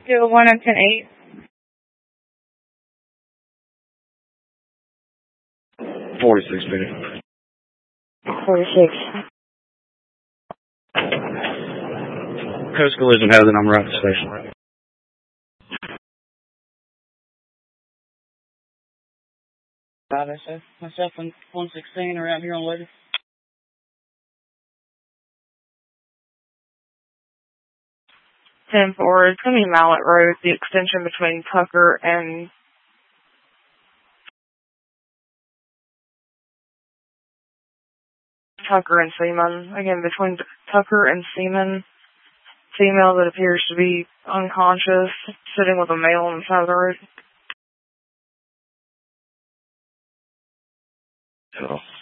201 on 10-8. 46, Benny. 46. Coast Collision has it. I'm right at the station. Myself and 116 are out here on Lady. 10-4. It's going to be Mallet Road, the extension between Tucker and Seaman. Again, between Tucker and Seaman. Female that appears to be unconscious, sitting with a male on the side of the road. Oh.